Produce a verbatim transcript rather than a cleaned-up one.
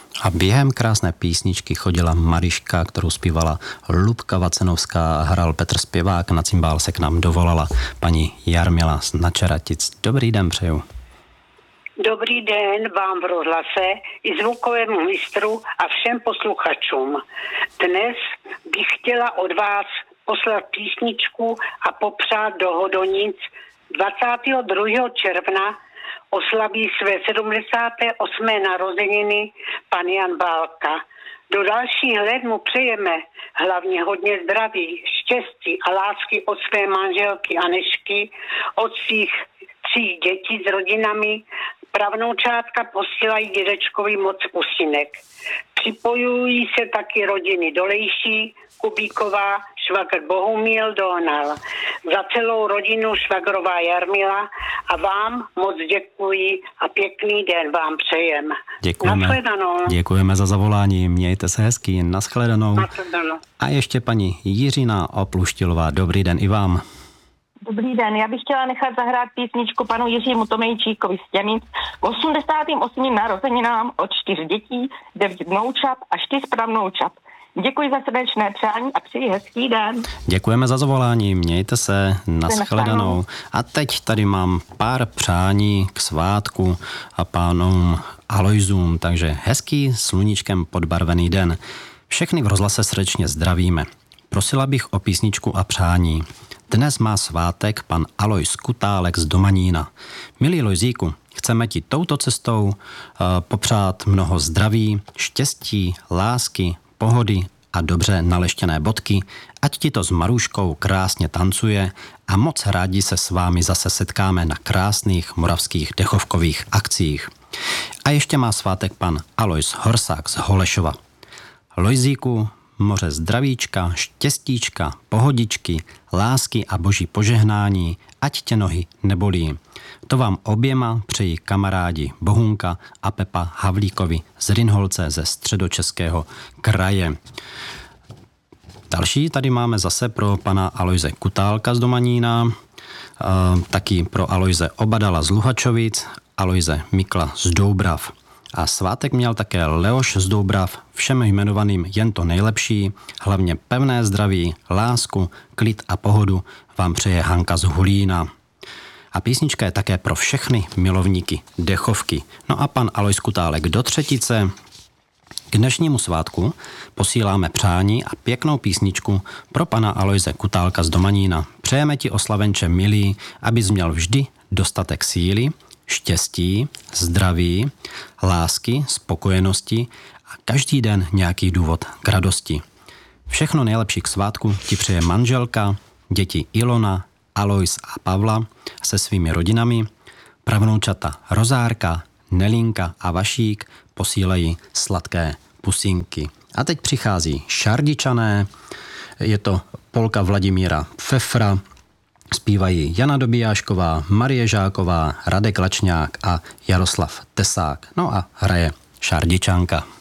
A během krásné písničky chodila Mariška, kterou zpívala Lubka Vacenovská, hrál Petr Zpěvák, na cimbál se k nám dovolala paní Jarmila z Načeratic. Dobrý den přeju. Dobrý den vám v rozhlase i zvukovému mistru a všem posluchačům. Dnes bych chtěla od vás poslat písničku a popřát do Hodonic. dvacátého druhého června oslaví své sedmdesáté osmé narozeniny pan Jan Bálka. Do dalších let mu přejeme hlavně hodně zdraví, štěstí a lásky od své manželky Anešky, od svých tří dětí s rodinami. Pravnoučátka posílají dědečkovi moc pusinek. Připojují se taky rodiny Dolejší, Kubíková, švagr Bohumil Dohnal. Za celou rodinu švagrová Jarmila a vám moc děkuji a pěkný den vám přejem. Děkujeme. Nashledanou. Děkujeme za zavolání, mějte se hezky, nashledanou. Nashledanou. A ještě paní Jiřina Opluštilová, dobrý den i vám. Dobrý den, já bych chtěla nechat zahrát písničku panu Jiřímu Tomejčíkovi z Těmic k osmdesátým osmým narozeninám od čtyř dětí, devět vnoučat a čtyř pravnoučat. Děkuji za srdečné přání a přeji hezký den. Děkujeme za zavolání, mějte se, nashledanou. A teď tady mám pár přání k svátku a pánům Alojzům, takže hezký sluníčkem podbarvený den. Všechny v rozhlase srdečně zdravíme. Prosila bych o písničku a přání. Dnes má svátek pan Alojz Kutálek z Domanína. Milý Lojzíku, chceme ti touto cestou uh, popřát mnoho zdraví, štěstí, lásky, pohody a dobře naleštěné bodky, ať ti to s Maruškou krásně tancuje a moc rádi se s vámi zase setkáme na krásných moravských dechovkových akcích. A ještě má svátek pan Alojz Horsák z Holešova. Lojzíku, moře zdravíčka, štěstíčka, pohodičky, lásky a boží požehnání, ať tě nohy nebolí. To vám oběma přejí kamarádi Bohunka a Pepa Havlíkovi z Rynholce ze Středočeského kraje. Další tady máme zase pro pana Alojze Kutálka z Domanína, taky pro Alojze Obadala z Luhačovic, Alojze Mikla z Doubrav. A svátek měl také Leoš z Doubrav, všem jmenovaným jen to nejlepší, hlavně pevné zdraví, lásku, klid a pohodu vám přeje Hanka z Hulína. A písnička je také pro všechny milovníky dechovky. No a pan Alojz Kutálek do třetice. K dnešnímu svátku posíláme přání a pěknou písničku pro pana Alojze Kutálka z Domanína. Přejeme ti, oslavenče milý, abys měl vždy dostatek síly, štěstí, zdraví, lásky, spokojenosti a každý den nějaký důvod k radosti. Všechno nejlepší k svátku ti přeje manželka, děti Ilona, Alojz a Pavla se svými rodinami, pravnoučata Rozárka, Nelinka a Vašík posílají sladké pusinky. A teď přichází Šardičané, je to polka Vladimíra Pfeffra, zpívají Jana Dobijášková, Marie Žáková, Radek Lačňák a Jaroslav Tesák. No a hraje Šardičanka.